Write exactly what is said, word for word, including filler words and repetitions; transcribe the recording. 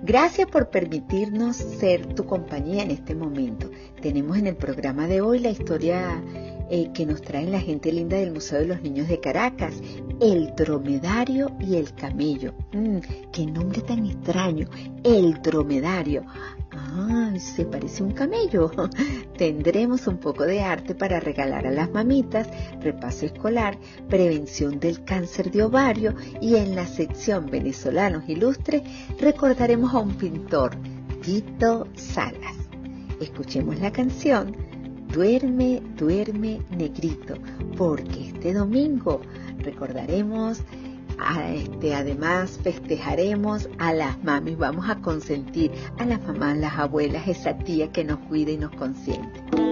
Gracias por permitirnos ser tu compañía en este momento. Tenemos en el programa de hoy la historia eh, que nos trae la gente linda del Museo de los Niños de Caracas, el dromedario y el camello. Mm, ¡Qué nombre tan extraño! El dromedario. ¡Ah! Se parece a un camello. Tendremos un poco de arte para regalar a las mamitas, repaso escolar, prevención del cáncer de ovario y en la sección Venezolanos Ilustres recordaremos a un pintor, Tito Salas. Escuchemos la canción Duerme, duerme, negrito, porque este domingo recordaremos, a este, además festejaremos a las mamis, vamos a consentir a las mamás, las abuelas, esa tía que nos cuida y nos consiente.